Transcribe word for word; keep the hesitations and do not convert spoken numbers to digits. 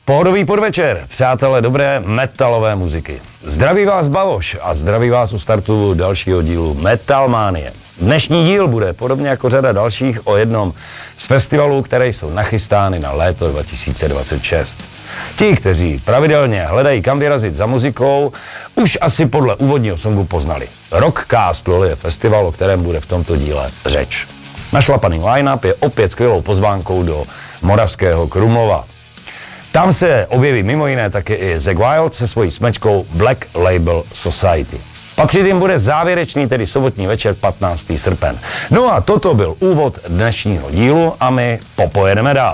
Pohodový podvečer, přátelé dobré metalové muziky. Zdraví vás Bavoš a zdraví vás u startu dalšího dílu Metalmánie. Dnešní díl bude, podobně jako řada dalších, o jednom z festivalů, které jsou nachystány na léto dva tisíce dvacet šest. Ti, kteří pravidelně hledají kam vyrazit za muzikou, už asi podle úvodního songu poznali. Rockcast Lol je festival, o kterém bude v tomto díle řeč. Našlapaný line-up je opět skvělou pozvánkou do moravského Krumlova. Tam se objeví mimo jiné také i Zakk Wylde se svojí smečkou Black Label Society. Patřit jim bude závěrečný, tedy sobotní večer patnáctého srpen. No a toto byl úvod dnešního dílu a my popojedeme dál.